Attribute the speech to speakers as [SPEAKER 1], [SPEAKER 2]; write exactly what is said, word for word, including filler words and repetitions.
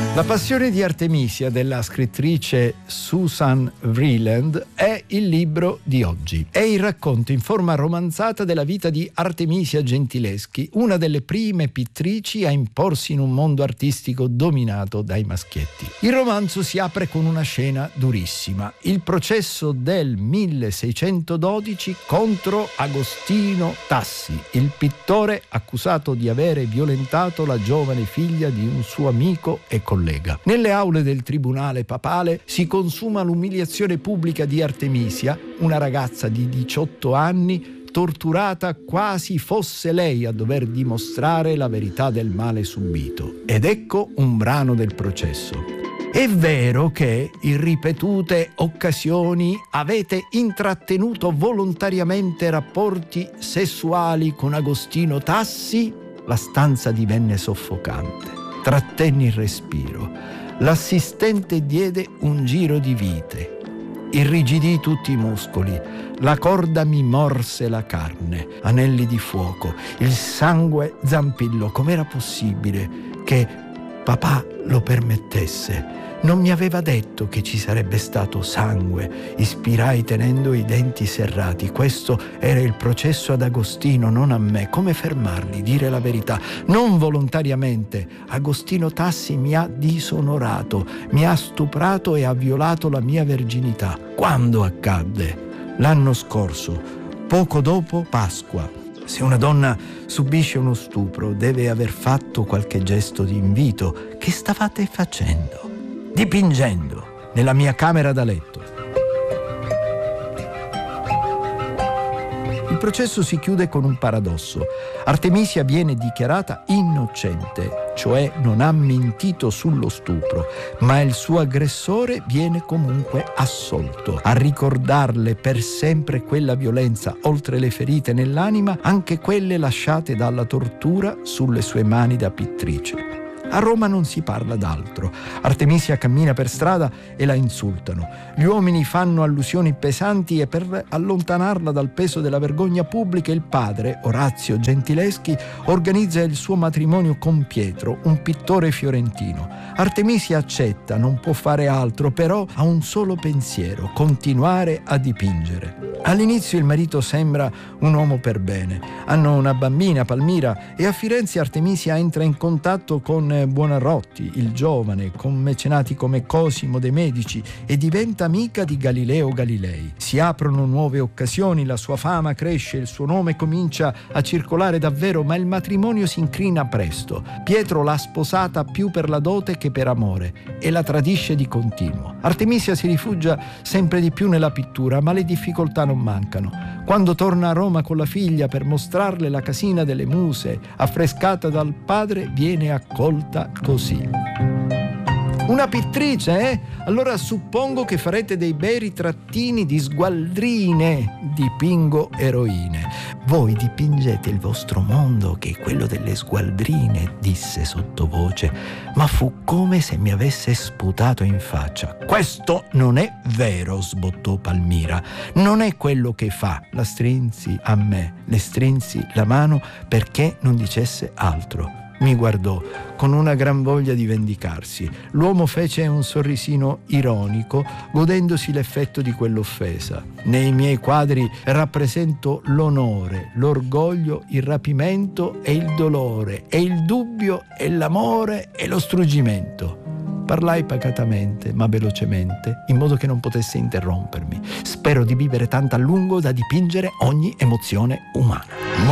[SPEAKER 1] La passione di Artemisia della scrittrice Susan Vreeland è il libro di oggi. È il racconto in forma romanzata della vita di Artemisia Gentileschi, una delle prime pittrici a imporsi in un mondo artistico dominato dai maschietti. Il romanzo si apre con una scena durissima: il processo del milleseicentododici contro Agostino Tassi, il pittore accusato di avere violentato la giovane figlia di un suo amico e collega. Nelle aule del tribunale papale si consuma l'umiliazione pubblica di Artemisia, una ragazza di diciotto anni torturata quasi fosse lei a dover dimostrare la verità del male subito. Ed ecco un brano del processo. È vero che in ripetute occasioni avete intrattenuto volontariamente rapporti sessuali con Agostino Tassi? La stanza divenne soffocante. Trattenni il respiro. L'assistente diede un giro di vite. Irrigidì tutti i muscoli. La corda mi morse la carne. Anelli di fuoco. Il sangue zampillò. Com'era possibile che papà lo permettesse? Non mi aveva detto che ci sarebbe stato sangue. Ispirai tenendo i denti serrati. Questo era il processo ad Agostino, non a me. Come fermarli? Dire la verità. Non volontariamente. Agostino Tassi mi ha disonorato, mi ha stuprato e ha violato la mia verginità. Quando accadde? L'anno scorso, poco dopo Pasqua. Se una donna subisce uno stupro, deve aver fatto qualche gesto di invito. Che stavate facendo? Dipingendo nella mia camera da letto. Il processo si chiude con un paradosso. Artemisia viene dichiarata innocente, cioè non ha mentito sullo stupro, ma il suo aggressore viene comunque assolto. A ricordarle per sempre quella violenza, oltre le ferite nell'anima, anche quelle lasciate dalla tortura sulle sue mani da pittrice. A Roma non si parla d'altro. Artemisia cammina per strada e la insultano. Gli uomini fanno allusioni pesanti e per allontanarla dal peso della vergogna pubblica il padre, Orazio Gentileschi, organizza il suo matrimonio con Pietro, un pittore fiorentino. Artemisia accetta, non può fare altro, però ha un solo pensiero: continuare a dipingere. All'inizio il marito sembra un uomo per bene. Hanno una bambina, Palmira, e a Firenze Artemisia entra in contatto con Buonarroti, il giovane, con mecenati come Cosimo de' Medici, e diventa amica di Galileo Galilei. Si aprono nuove occasioni, la sua fama cresce, il suo nome comincia a circolare davvero, ma il matrimonio si incrina presto. Pietro l'ha sposata più per la dote che per amore e la tradisce di continuo. Artemisia si rifugia sempre di più nella pittura, ma le difficoltà non mancano. Quando torna a Roma con la figlia per mostrarle la casina delle muse affrescata dal padre, viene accolta così. Una pittrice, eh? Allora suppongo che farete dei bei ritrattini di sgualdrine. Dipingo eroine. Voi dipingete il vostro mondo, che è quello delle sgualdrine, disse sottovoce, ma fu come se mi avesse sputato in faccia. Questo non è vero, sbottò Palmira. Non è quello che fa. La strinsi a me, le strinsi la mano perché non dicesse altro. Mi guardò con una gran voglia di vendicarsi. L'uomo fece un sorrisino ironico, godendosi l'effetto di quell'offesa. Nei miei quadri rappresento l'onore, l'orgoglio, il rapimento e il dolore, e il dubbio e l'amore e lo struggimento. Parlai pacatamente, ma velocemente, in modo che non potesse interrompermi. Spero di vivere tanto a lungo da dipingere ogni emozione umana.